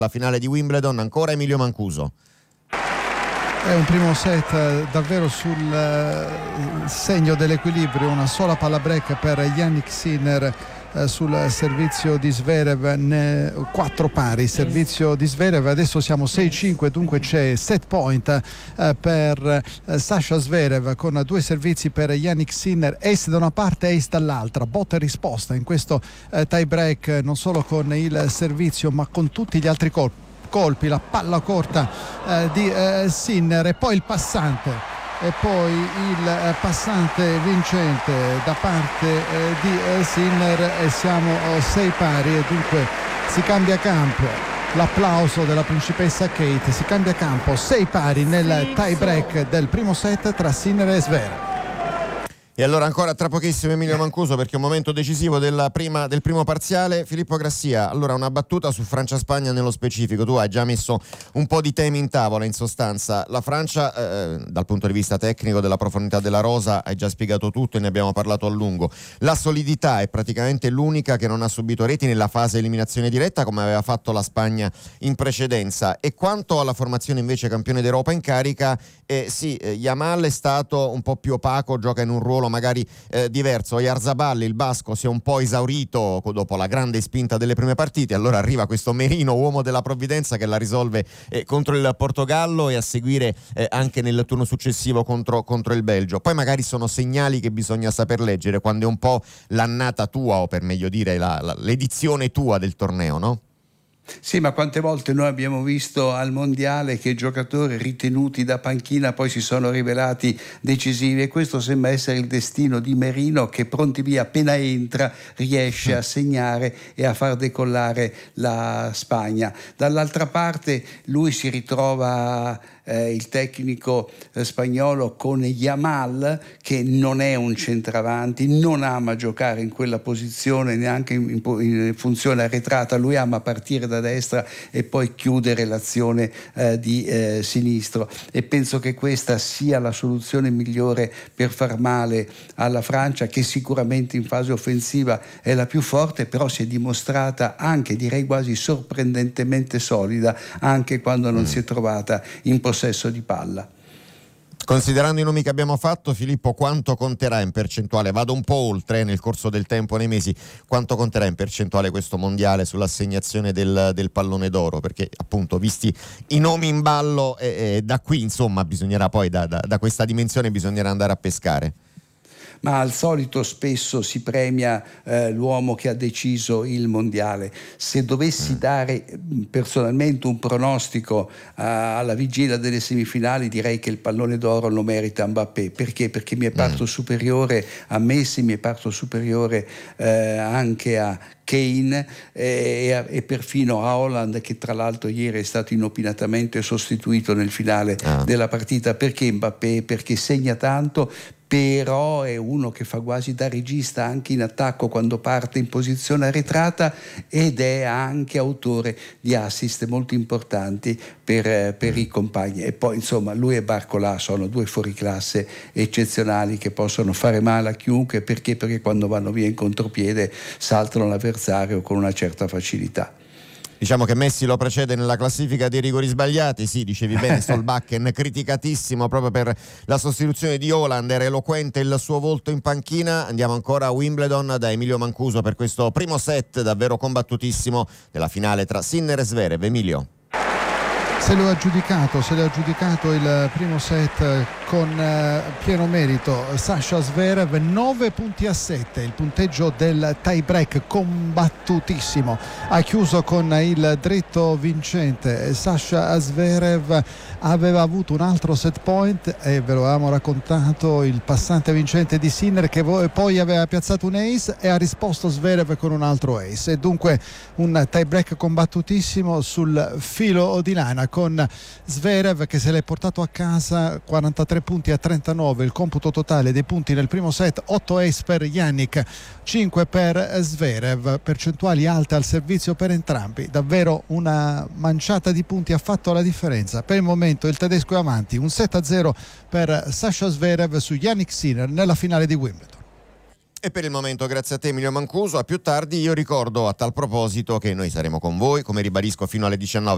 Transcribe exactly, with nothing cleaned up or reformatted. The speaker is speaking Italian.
La finale di Wimbledon, ancora Emilio Mancuso. È un primo set davvero sul segno dell'equilibrio, una sola palla break per Jannik Sinner sul servizio di Zverev, quattro pari servizio di Zverev. Adesso siamo sei cinque, dunque c'è set point per Sasha Zverev con due servizi per Jannik Sinner, ace da una parte, ace dall'altra, botta e risposta in questo tie break, non solo con il servizio ma con tutti gli altri colpi colpi la palla corta eh, di eh, Sinner e poi il passante e poi il eh, passante vincente da parte eh, di eh, Sinner e siamo oh, sei pari e dunque si cambia campo. L'applauso della principessa Kate, si cambia campo, sei pari nel tie break del primo set tra Sinner e Zverev. E allora ancora tra pochissimo Emilio Mancuso, perché è un momento decisivo della prima, del primo parziale. Filippo Grassia, allora una battuta su Francia-Spagna nello specifico. Tu hai già messo un po' di temi in tavola, in sostanza. La Francia, eh, dal punto di vista tecnico, della profondità della rosa, hai già spiegato tutto e ne abbiamo parlato a lungo. La solidità è praticamente l'unica che non ha subito reti nella fase eliminazione diretta, come aveva fatto la Spagna in precedenza. E quanto alla formazione invece campione d'Europa in carica, eh, sì, eh, Yamal è stato un po' più opaco, gioca in un ruolo magari eh, diverso. Oyarzabal, il basco, si è un po' esaurito dopo la grande spinta delle prime partite, allora arriva questo Merino, uomo della provvidenza, che la risolve eh, contro il Portogallo e a seguire eh, anche nel turno successivo contro, contro il Belgio. Poi magari sono segnali che bisogna saper leggere quando è un po' l'annata tua, o per meglio dire la, la, l'edizione tua del torneo, no? Sì, ma quante volte noi abbiamo visto al mondiale che giocatori ritenuti da panchina poi si sono rivelati decisivi, e questo sembra essere il destino di Merino, che pronti via appena entra riesce a segnare e a far decollare la Spagna. Dall'altra parte lui si ritrova eh, il tecnico eh, spagnolo con Yamal, che non è un centravanti, non ama giocare in quella posizione neanche in, in, in funzione arretrata, lui ama partire da destra e poi chiudere l'azione eh, di eh, sinistro, e penso che questa sia la soluzione migliore per far male alla Francia, che sicuramente in fase offensiva è la più forte, però si è dimostrata anche, direi quasi sorprendentemente solida anche quando non mm. si è trovata in possesso di palla. Considerando i nomi che abbiamo fatto, Filippo, quanto conterà in percentuale? Vado un po' oltre nel corso del tempo, nei mesi, quanto conterà in percentuale questo mondiale sull'assegnazione del, del pallone d'oro? Perché appunto, visti i nomi in ballo, eh, eh, da qui insomma bisognerà poi, da, da, da questa dimensione bisognerà andare a pescare. Ma al solito spesso si premia eh, l'uomo che ha deciso il mondiale. Se dovessi dare personalmente un pronostico eh, alla vigilia delle semifinali, direi che il pallone d'oro lo merita Mbappé. Perché? Perché mi è parto mm. superiore a Messi, mi è parto superiore eh, anche a Kane eh, e perfino a Haaland, che tra l'altro ieri è stato inopinatamente sostituito nel finale ah. della partita. Perché Mbappé? Perché segna tanto, però è uno che fa quasi da regista anche in attacco quando parte in posizione arretrata, ed è anche autore di assist molto importanti per, per i compagni. E poi insomma lui e Barcola sono due fuoriclasse eccezionali che possono fare male a chiunque. Perché? Perché quando vanno via in contropiede saltano l'avversario con una certa facilità. Diciamo che Messi lo precede nella classifica dei rigori sbagliati. Sì, dicevi bene, Solbakken criticatissimo proprio per la sostituzione di Haaland, era eloquente il suo volto in panchina. Andiamo ancora a Wimbledon da Emilio Mancuso per questo primo set davvero combattutissimo della finale tra Sinner e Zverev. Emilio. Se lo ha giudicato, se lo ha giudicato il primo set con eh, pieno merito Sasha Zverev, nove punti a sette, il punteggio del tie break combattutissimo. Ha chiuso con il dritto vincente. Sasha Zverev aveva avuto un altro set point e ve lo avevamo raccontato, il passante vincente di Sinner, che poi aveva piazzato un ace e ha risposto Zverev con un altro ace, e dunque un tie break combattutissimo sul filo di lana, con Zverev che se l'è portato a casa quarantatré punti a trentanove, il computo totale dei punti nel primo set, otto ace per Jannik, cinque per Zverev, percentuali alte al servizio per entrambi. Davvero una manciata di punti ha fatto la differenza. Per il momento il tedesco è avanti, un sette a zero per Sasha Zverev su Jannik Sinner nella finale di Wimbledon. E per il momento grazie a te Emilio Mancuso, a più tardi. Io ricordo a tal proposito che noi saremo con voi, come ribadisco, fino alle diciannove